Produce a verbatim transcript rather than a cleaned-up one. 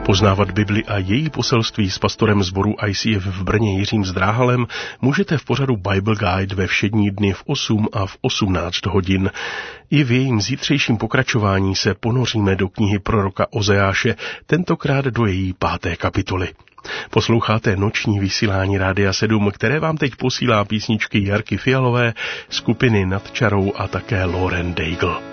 Poznávat Bibli a její poselství s pastorem sboru I C F v Brně Jiřím Zdráhalem můžete v pořadu Bible Guide ve všední dny v osm a v osmnáct hodin. I v jejím zítřejším pokračování se ponoříme do knihy proroka Ozeáše, tentokrát do její páté kapitoly. Posloucháte noční vysílání Rádia sedm, které vám teď posílá písničky Jarky Fialové, skupiny Nad čarou a také Lauren Daigle.